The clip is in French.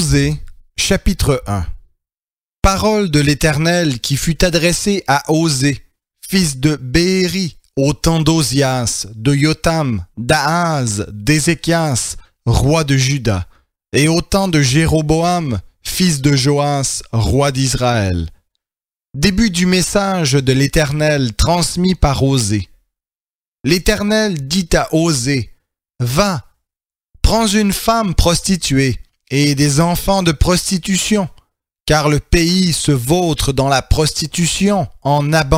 Osée, chapitre 1. Parole de l'Éternel qui fut adressée à Osée, fils de Béhéri, au temps d'Osias, de Yotam, d'Ahaz, d'Ézéchias, roi de Juda, et au temps de Jéroboam, fils de Joas, roi d'Israël. Début du message de l'Éternel transmis par Osée. L'Éternel dit à Osée, « Va, prends une femme prostituée et des enfants de prostitution, car le pays se vautre dans la prostitution en abandonnant